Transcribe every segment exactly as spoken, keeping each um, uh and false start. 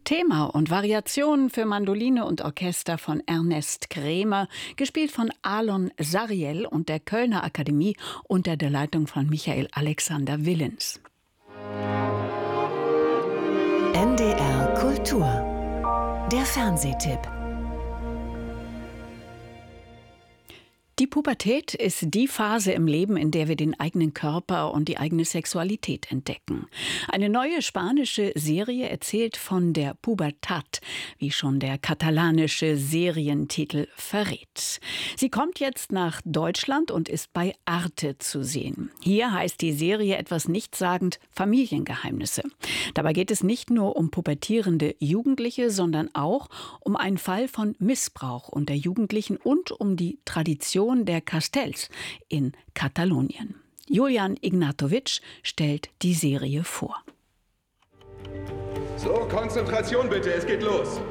Thema und Variationen für Mandoline und Orchester von Ernest Kremer, gespielt von Alon Sariel und der Kölner Akademie unter der Leitung von Michael Alexander Willens. N D R Kultur. Der Fernsehtipp. Die Pubertät ist die Phase im Leben, in der wir den eigenen Körper und die eigene Sexualität entdecken. Eine neue spanische Serie erzählt von der Pubertad, wie schon der katalanische Serientitel verrät. Sie kommt jetzt nach Deutschland und ist bei Arte zu sehen. Hier heißt die Serie etwas nichtssagend Familiengeheimnisse. Dabei geht es nicht nur um pubertierende Jugendliche, sondern auch um einen Fall von Missbrauch unter Jugendlichen und um die Tradition der Castells in Katalonien. Julian Ignatovic stellt die Serie vor. So, Konzentration bitte, es geht los.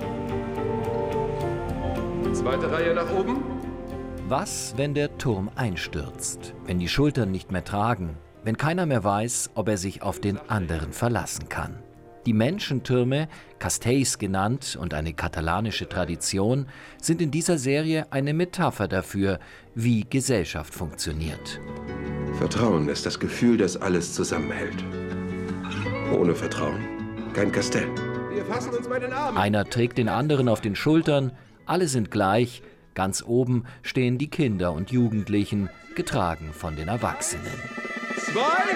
Zweite Reihe nach oben. Was, wenn der Turm einstürzt, wenn die Schultern nicht mehr tragen, wenn keiner mehr weiß, ob er sich auf den anderen verlassen kann? Die Menschentürme, Castells genannt und eine katalanische Tradition, sind in dieser Serie eine Metapher dafür, wie Gesellschaft funktioniert. Vertrauen ist das Gefühl, das alles zusammenhält. Ohne Vertrauen kein Castell. Wir fassen uns bei den Armen. Einer trägt den anderen auf den Schultern, alle sind gleich, ganz oben stehen die Kinder und Jugendlichen, getragen von den Erwachsenen. Zwei!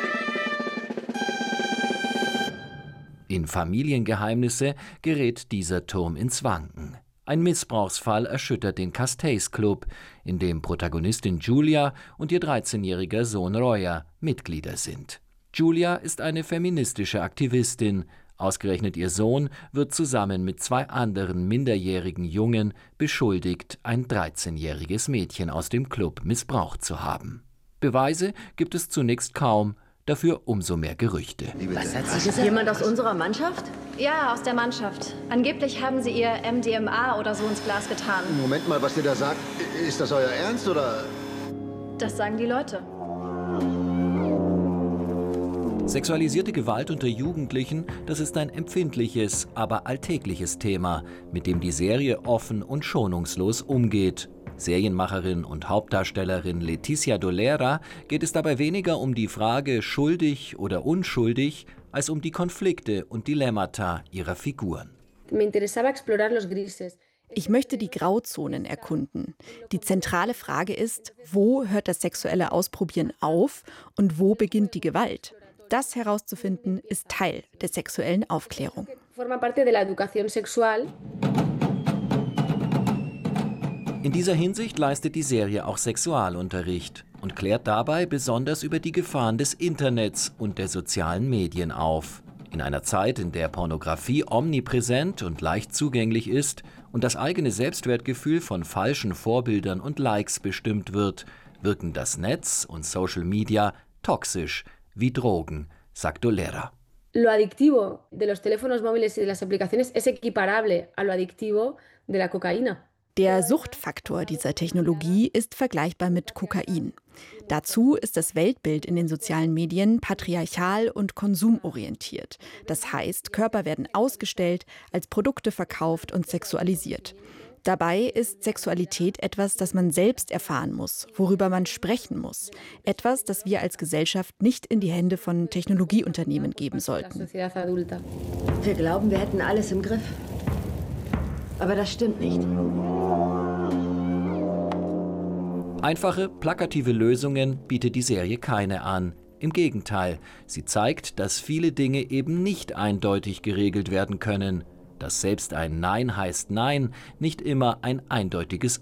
In Familiengeheimnisse gerät dieser Turm ins Wanken. Ein Missbrauchsfall erschüttert den Castells Club, in dem Protagonistin Julia und ihr dreizehnjähriger Sohn Roya Mitglieder sind. Julia ist eine feministische Aktivistin. Ausgerechnet ihr Sohn wird zusammen mit zwei anderen minderjährigen Jungen beschuldigt, ein dreizehnjähriges Mädchen aus dem Club missbraucht zu haben. Beweise gibt es zunächst kaum, dafür umso mehr Gerüchte. Was hat sie gesagt? Jemand aus unserer Mannschaft? Ja, aus der Mannschaft. Angeblich haben sie ihr M D M A oder so ins Glas getan. Moment mal, was ihr da sagt, ist das euer Ernst oder? Das sagen die Leute. Sexualisierte Gewalt unter Jugendlichen, das ist ein empfindliches, aber alltägliches Thema, mit dem die Serie offen und schonungslos umgeht. Serienmacherin und Hauptdarstellerin Leticia Dolera geht es dabei weniger um die Frage schuldig oder unschuldig, als um die Konflikte und Dilemmata ihrer Figuren. Ich möchte die Grauzonen erkunden. Die zentrale Frage ist, wo hört das sexuelle Ausprobieren auf und wo beginnt die Gewalt? Das herauszufinden, ist Teil der sexuellen Aufklärung. In dieser Hinsicht leistet die Serie auch Sexualunterricht und klärt dabei besonders über die Gefahren des Internets und der sozialen Medien auf. In einer Zeit, in der Pornografie omnipräsent und leicht zugänglich ist und das eigene Selbstwertgefühl von falschen Vorbildern und Likes bestimmt wird, wirken das Netz und Social Media toxisch wie Drogen, sagt Dolera. Lo adictivo de los teléfonos móviles y de las aplicaciones es equiparable a lo adictivo de la cocaína. Der Suchtfaktor dieser Technologie ist vergleichbar mit Kokain. Dazu ist das Weltbild in den sozialen Medien patriarchal und konsumorientiert. Das heißt, Körper werden ausgestellt, als Produkte verkauft und sexualisiert. Dabei ist Sexualität etwas, das man selbst erfahren muss, worüber man sprechen muss. Etwas, das wir als Gesellschaft nicht in die Hände von Technologieunternehmen geben sollten. Wir glauben, wir hätten alles im Griff. Aber das stimmt nicht. Einfache, plakative Lösungen bietet die Serie keine an. Im Gegenteil, sie zeigt, dass viele Dinge eben nicht eindeutig geregelt werden können. Dass selbst ein Nein heißt Nein nicht immer ein eindeutiges